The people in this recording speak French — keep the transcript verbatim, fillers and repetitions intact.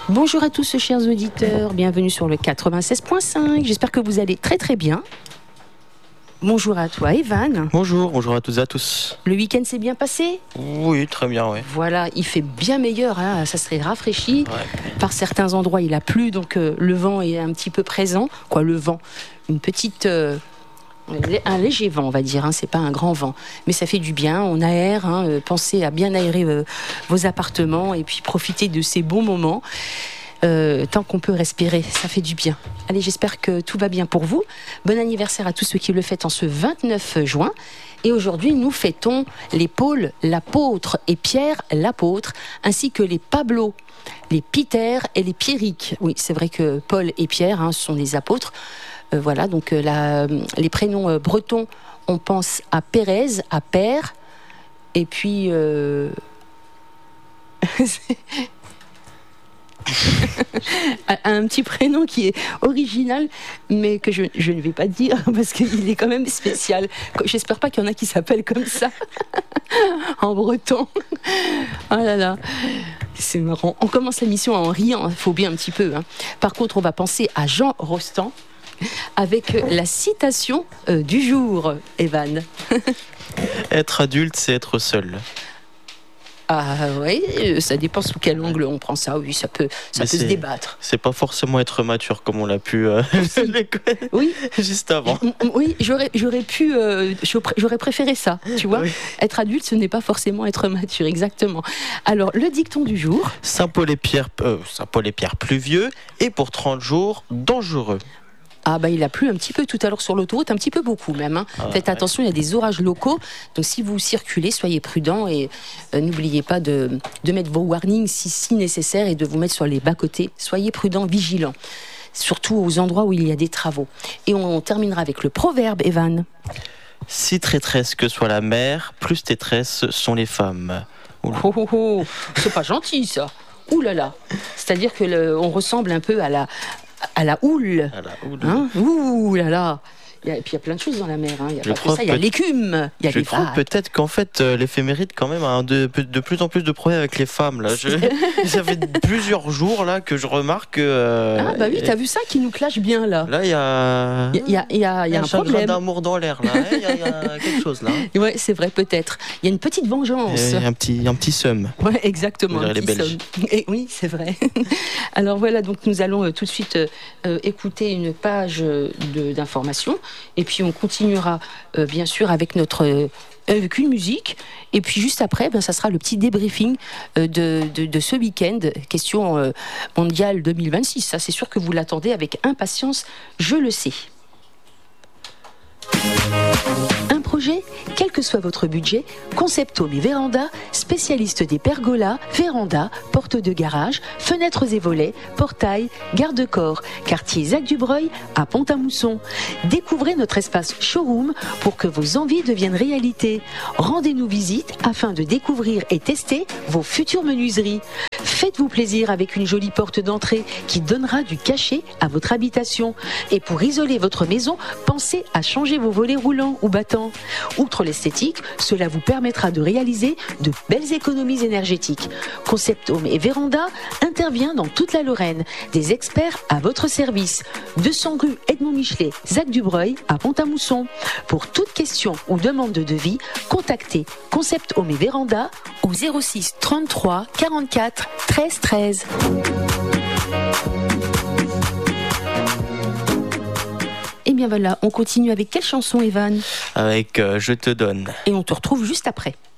Bonjour à tous chers auditeurs, bienvenue sur le quatre-vingt-seize point cinq, j'espère que vous allez très très bien. Bonjour à toi Evan. Bonjour, bonjour à toutes et à tous. Le week-end s'est bien passé ? Oui, très bien, oui. Voilà, il fait bien meilleur, hein, ça serait rafraîchi. Ouais. Par certains endroits il a plu, donc euh, le vent est un petit peu présent. Quoi, le vent ? Une petite... Euh, un léger vent, on va dire, hein, c'est pas un grand vent. Mais ça fait du bien, on aère, hein, euh, pensez à bien aérer euh, vos appartements et puis profiter de ces bons moments. Euh, tant qu'on peut respirer, ça fait du bien. Allez, j'espère que tout va bien pour vous. Bon anniversaire à tous ceux qui le fêtent en ce vingt-neuf juin. Et aujourd'hui, nous fêtons les Paul l'apôtre et Pierre l'apôtre, ainsi que les Pablo, les Peter et les Pierrick. Oui, c'est vrai que Paul et Pierre, hein, sont des apôtres. Euh, voilà, donc euh, la, les prénoms euh, bretons, on pense à Pérez, à Père, et puis... Euh... un petit prénom qui est original, mais que je, je ne vais pas dire parce qu'il est quand même spécial. J'espère pas qu'il y en a qui s'appellent comme ça en breton. Oh là là, c'est marrant. On commence l'émission en riant, il faut bien un petit peu. Hein. Par contre, on va penser à Jean Rostand avec la citation euh, du jour, Evan. Être adulte, c'est être seul. Ah oui, ça dépend sous quel angle on prend ça. Oui, ça peut, ça peut se débattre. C'est pas forcément être mature comme on l'a pu euh, oui. juste avant. Oui, j'aurais, j'aurais pu, euh, j'aurais préféré ça, tu vois. Oui. Être adulte, ce n'est pas forcément être mature, exactement. Alors, le dicton du jour. Saint Paul et Pierre, euh, Saint Paul et Pierre pluvieux et pour trente jours dangereux. Ah bah il a plu un petit peu tout à l'heure sur l'autoroute, un petit peu beaucoup même. Hein. Ah, Faites ouais. attention, il y a des orages locaux. Donc si vous circulez, soyez prudents et euh, n'oubliez pas de, de mettre vos warnings si, si nécessaire et de vous mettre sur les bas-côtés. Soyez prudents, vigilants. Surtout aux endroits où il y a des travaux. Et on, on terminera avec le proverbe, Evan. Si traîtresse que soit la mère, plus tétresses sont les femmes. Oh, oh, oh. C'est pas gentil ça. Ouh là là. C'est-à-dire que le, on ressemble un peu à la... à la houle. À la houle. Hein Ouh là là. Il y a, et puis il y a plein de choses dans la mer. Hein. Il y a je pas que ça. Il y a l'écume. Il y a je les trouve vagues. Peut-être qu'en fait, euh, l'éphéméride quand même a de, de plus en plus de problèmes avec les femmes. Là. Je, ça fait plusieurs jours là que je remarque. Euh, ah bah oui, t'as vu ça qui nous clash bien là. Là il y a. Il y a, il y a, il y a un, un problème d'amour dans l'air là. Il y, a, il y a quelque chose là. Ouais, c'est vrai peut-être. Il y a une petite vengeance. Et un petit, un petit seum. Ouais, exactement. Un les petit Belges. Et oui, c'est vrai. Alors voilà, donc nous allons euh, tout de suite euh, écouter une page de, d'information et puis on continuera euh, bien sûr avec notre euh, avec une musique et puis juste après ben, ça sera le petit débriefing euh, de, de, de ce week-end question euh, mondiale deux mille vingt-six. Ça c'est sûr que vous l'attendez avec impatience, je le sais. Un projet, quel que soit votre budget, Concept Home et Véranda, spécialiste des pergolas, vérandas, portes de garage, fenêtres et volets, portails, garde-corps, quartier Zac-du-Breuil à Pont-à-Mousson. Découvrez notre espace showroom pour que vos envies deviennent réalité. Rendez-nous visite afin de découvrir et tester vos futures menuiseries. Faites-vous plaisir avec une jolie porte d'entrée qui donnera du cachet à votre habitation. Et pour isoler votre maison, pensez à changer vos volets roulants ou battants. Outre l'esthétique, cela vous permettra de réaliser de belles économies énergétiques. Concept Home et Véranda intervient dans toute la Lorraine. Des experts à votre service. deux cents rue Edmond Michelet, Zac-du-Breuil à Pont-à-Mousson. Pour toute question ou demande de devis, contactez Concept Home et Véranda au zéro six trente-trois quarante-quatre treize treize. Et bien voilà, on continue avec quelle chanson, Evan ? Avec euh, Je te donne. Et on te retrouve juste après.